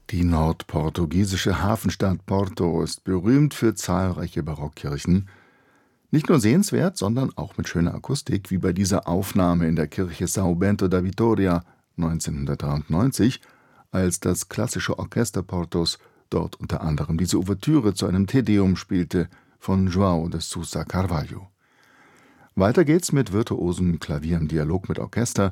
Die nordportugiesische Hafenstadt Porto ist berühmt für zahlreiche Barockkirchen. Nicht nur sehenswert, sondern auch mit schöner Akustik, wie bei dieser Aufnahme in der Kirche São Bento da Vitória 1993, als das klassische Orchester Portos dort unter anderem diese Ouvertüre zu einem Te Deum spielte von João de Sousa Carvalho. Weiter geht's mit virtuosem Klavier im Dialog mit Orchester